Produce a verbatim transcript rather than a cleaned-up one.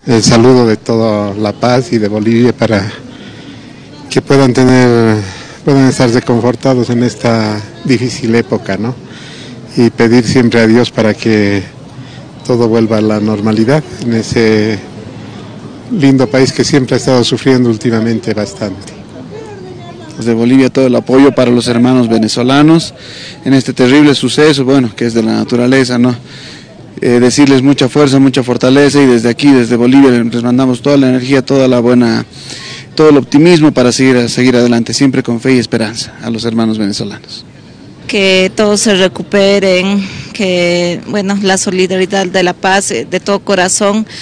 el saludo de toda La Paz y de Bolivia para que puedan tener, puedan estar reconfortados en esta difícil época, ¿no? Y pedir siempre a Dios para que todo vuelva a la normalidad en ese lindo país que siempre ha estado sufriendo últimamente bastante. Desde Bolivia todo el apoyo para los hermanos venezolanos en este terrible suceso, bueno, que es de la naturaleza, ¿no? Eh, decirles mucha fuerza, mucha fortaleza, y desde aquí, desde Bolivia, les mandamos toda la energía, toda la buena, todo el optimismo para seguir, seguir adelante, siempre con fe y esperanza a los hermanos venezolanos. Que todos se recuperen, que bueno, la solidaridad de La Paz, de todo corazón